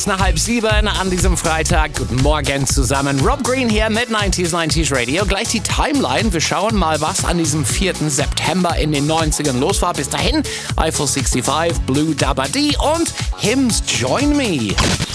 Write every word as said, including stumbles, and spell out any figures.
Nach halb sieben an diesem Freitag. Guten Morgen zusammen. Rob Green hier mit neunzig neunzig Radio. Gleich die Timeline. Wir schauen mal, was an diesem vierten September in den neunzigern los war. Bis dahin Eiffel fünfundsiebzig, Blue Dabba Dee und Hymns Join Me.